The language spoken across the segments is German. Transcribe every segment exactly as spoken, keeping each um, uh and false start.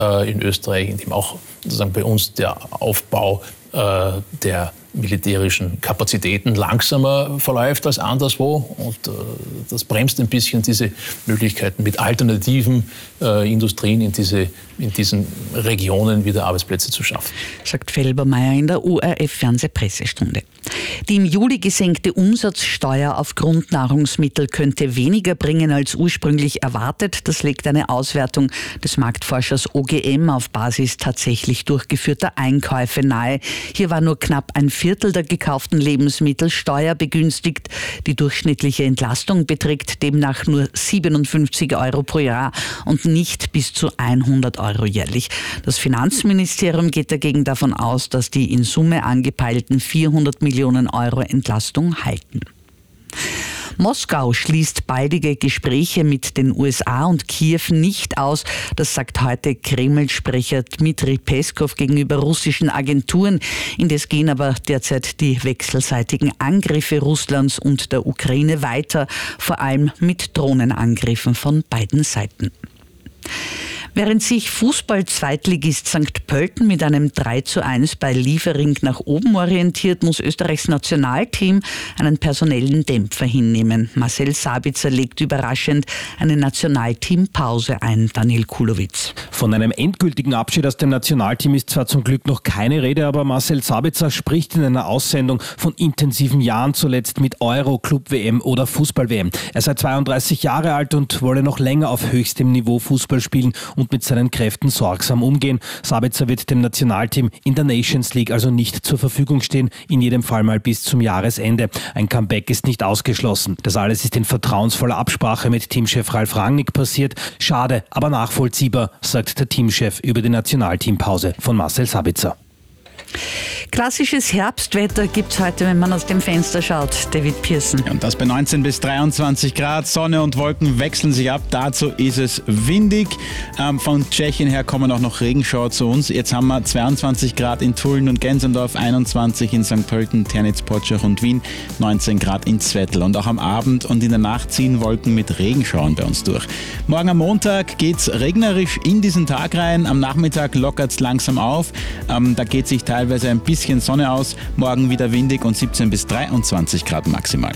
äh, in Österreich, in dem auch sozusagen bei uns der Aufbau äh, der militärischen Kapazitäten langsamer verläuft als anderswo. Und äh, das bremst ein bisschen diese Möglichkeiten, mit alternativen äh, Industrien in, diese, in diesen Regionen wieder Arbeitsplätze zu schaffen. Sagt Felbermayr in der O R F-Fernsehpressestunde. Die im Juli gesenkte Umsatzsteuer auf Grundnahrungsmittel könnte weniger bringen als ursprünglich erwartet. Das legt eine Auswertung des Marktforschers O G M auf Basis tatsächlich durchgeführter Einkäufe nahe. Hier war nur knapp ein Viertel der gekauften Lebensmittel steuerbegünstigt. Die durchschnittliche Entlastung beträgt demnach nur siebenundfünfzig Euro pro Jahr und nicht bis zu hundert Euro jährlich. Das Finanzministerium geht dagegen davon aus, dass die in Summe angepeilten vierhundert Millionen Euro Entlastung halten. Moskau schließt baldige Gespräche mit den U S A und Kiew nicht aus. Das sagt heute Kreml-Sprecher Dmitri Peskov gegenüber russischen Agenturen. Indes gehen aber derzeit die wechselseitigen Angriffe Russlands und der Ukraine weiter, vor allem mit Drohnenangriffen von beiden Seiten. Während sich Fußball-Zweitligist Sankt Pölten mit einem drei zu eins bei Liefering nach oben orientiert, muss Österreichs Nationalteam einen personellen Dämpfer hinnehmen. Marcel Sabitzer legt überraschend eine Nationalteampause ein. Daniel Kulowitz. Von einem endgültigen Abschied aus dem Nationalteam ist zwar zum Glück noch keine Rede, aber Marcel Sabitzer spricht in einer Aussendung von intensiven Jahren, zuletzt mit Euro, Club-W M oder Fußball-W M. Er sei zweiunddreißig Jahre alt und wolle noch länger auf höchstem Niveau Fußball spielen und mit seinen Kräften sorgsam umgehen. Sabitzer wird dem Nationalteam in der Nations League also nicht zur Verfügung stehen, in jedem Fall mal bis zum Jahresende. Ein Comeback ist nicht ausgeschlossen. Das alles ist in vertrauensvoller Absprache mit Teamchef Ralf Rangnick passiert. Schade, aber nachvollziehbar, sagt der Teamchef über die Nationalteampause von Marcel Sabitzer. Klassisches Herbstwetter gibt es heute, wenn man aus dem Fenster schaut. David Pearson. Ja, und das bei neunzehn bis dreiundzwanzig Grad. Sonne und Wolken wechseln sich ab. Dazu ist es windig. Ähm, von Tschechien her kommen auch noch Regenschauer zu uns. Jetzt haben wir zweiundzwanzig Grad in Tulln und Gensendorf, einundzwanzig in Sankt Pölten, Ternitz, Potschach und Wien, neunzehn Grad in Zwettl. Und auch am Abend und in der Nacht ziehen Wolken mit Regenschauern bei uns durch. Morgen am Montag geht es regnerisch in diesen Tag rein. Am Nachmittag lockert es langsam auf. Ähm, da geht sich teilweise ein bisschen Sonne aus, morgen wieder windig und siebzehn bis dreiundzwanzig Grad maximal.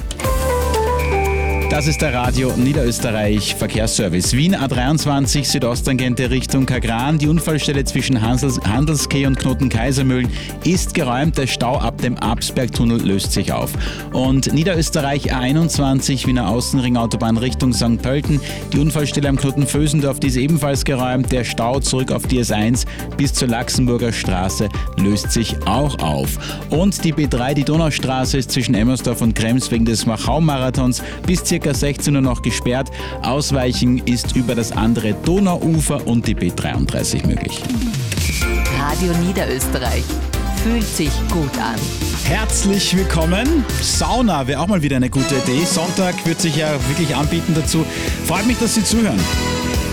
Das ist der Radio Niederösterreich Verkehrsservice. Wien A dreiundzwanzig, Südosttangente Richtung Kagran. Die Unfallstelle zwischen Handels- Handelskeh und Knoten-Kaisermühlen ist geräumt. Der Stau ab dem Absbergtunnel löst sich auf. Und Niederösterreich A einundzwanzig, Wiener Außenring Autobahn Richtung Sankt Pölten. Die Unfallstelle am Knoten-Vösendorf, die ist ebenfalls geräumt. Der Stau zurück auf die S eins bis zur Laxenburger Straße löst sich auch auf. Und die B drei, die Donaustraße, ist zwischen Emmersdorf und Krems wegen des Machau-Marathons bis ca. sechzehn Uhr noch gesperrt. Ausweichen ist über das andere Donauufer und die B dreiunddreißig möglich. Radio Niederösterreich. Fühlt sich gut an. Herzlich willkommen. Sauna wäre auch mal wieder eine gute Idee. Sonntag wird sich ja wirklich anbieten dazu. Freut mich, dass Sie zuhören.